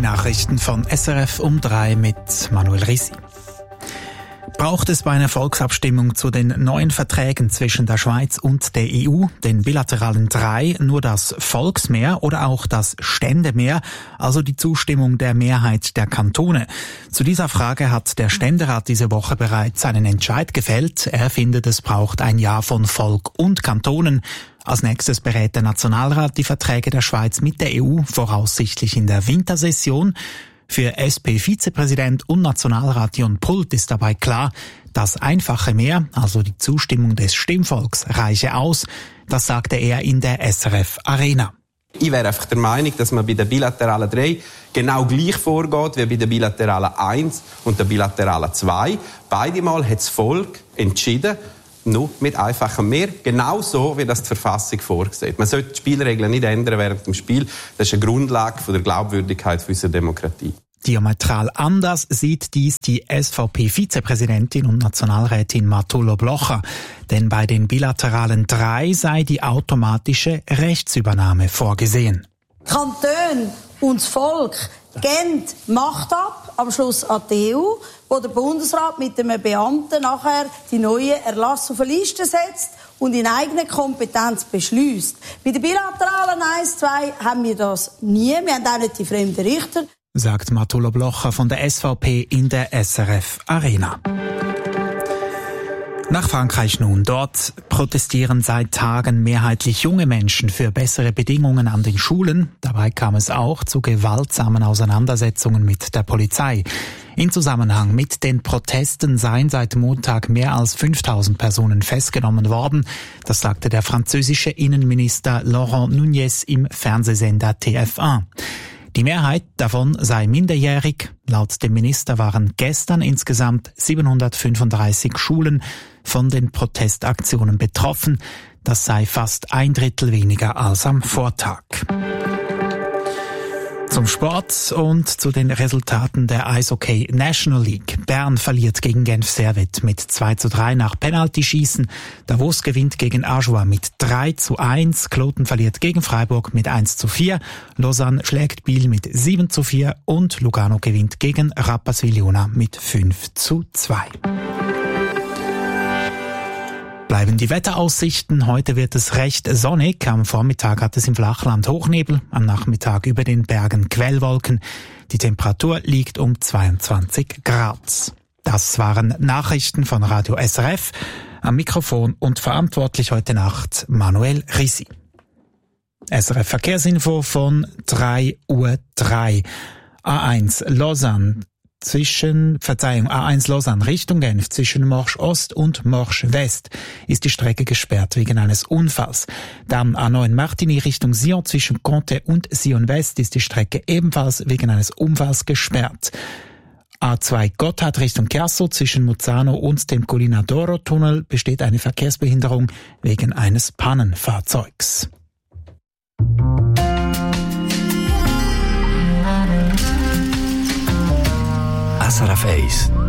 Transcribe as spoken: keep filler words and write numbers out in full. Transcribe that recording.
Nachrichten von S R F um drei mit Manuel Risi. Braucht es bei einer Volksabstimmung zu den neuen Verträgen zwischen der Schweiz und der E U, den bilateralen drei, nur das Volksmehr oder auch das Ständemehr, also die Zustimmung der Mehrheit der Kantone? Zu dieser Frage hat der Ständerat diese Woche bereits einen Entscheid gefällt. Er findet, es braucht ein Ja von Volk und Kantonen. Als nächstes berät der Nationalrat die Verträge der Schweiz mit der E U, voraussichtlich in der Wintersession. Für S P-Vizepräsident und Nationalrat Jon Pult ist dabei klar, das einfache Mehr, also die Zustimmung des Stimmvolks, reiche aus. Das sagte er in der S R F Arena. Ich wäre einfach der Meinung, dass man bei der bilateralen drei genau gleich vorgeht wie bei der bilateralen eins und der bilateralen zwei. Beide Mal hat das Volk entschieden, nur mit einfachem Mehr, genauso wie das die Verfassung vorsieht. Man sollte die Spielregeln nicht ändern während dem Spiel. Das ist eine Grundlage für die Glaubwürdigkeit unserer Demokratie. Diametral anders sieht dies die S V P-Vizepräsidentin und Nationalrätin Martula Blocher. Denn bei den bilateralen drei sei die automatische Rechtsübernahme vorgesehen. Kantone und das Volk geben Macht ab, am Schluss an die E U, wo der Bundesrat mit einem Beamten nachher die neuen Erlasse auf eine Liste setzt und in eigener Kompetenz beschliesst. Bei den bilateralen eins zwei haben wir das nie, wir haben auch nicht die fremden Richter. Sagt Martula Blocher von der S V P in der S R F Arena. Nach Frankreich nun. Dort protestieren seit Tagen mehrheitlich junge Menschen für bessere Bedingungen an den Schulen. Dabei kam es auch zu gewaltsamen Auseinandersetzungen mit der Polizei. In Zusammenhang mit den Protesten seien seit Montag mehr als fünftausend Personen festgenommen worden. Das sagte der französische Innenminister Laurent Nunez im Fernsehsender T F eins. Die Mehrheit davon sei minderjährig. Laut dem Minister waren gestern insgesamt siebenhundertfünfunddreißig Schulen von den Protestaktionen betroffen. Das sei fast ein Drittel weniger als am Vortag. Zum Sport und zu den Resultaten der Eishockey National League. Bern verliert gegen Genf Servette mit zwei zu drei nach Penaltyschießen. Davos gewinnt gegen Ajoie mit drei zu eins. Kloten verliert gegen Freiburg mit eins zu vier. Lausanne schlägt Biel mit sieben zu vier. Und Lugano gewinnt gegen Rapperswil-Jona mit fünf zu zwei. Bleiben die Wetteraussichten. Heute wird es recht sonnig. Am Vormittag hat es im Flachland Hochnebel, am Nachmittag über den Bergen Quellwolken. Die Temperatur liegt um zweiundzwanzig Grad. Das waren Nachrichten von Radio S R F. Am Mikrofon und verantwortlich heute Nacht Manuel Risi. S R F Verkehrsinfo von drei Uhr drei. A eins Lausanne. Zwischen, Verzeihung, A eins Lausanne Richtung Genf zwischen Morsch Ost und Morsch West ist die Strecke gesperrt wegen eines Unfalls. Dann A neun Martigny Richtung Sion zwischen Conte und Sion West ist die Strecke ebenfalls wegen eines Unfalls gesperrt. A zwei Gotthard Richtung Chiasso zwischen Muzzano und dem Collina d'Oro Tunnel besteht eine Verkehrsbehinderung wegen eines Pannenfahrzeugs. S R F eins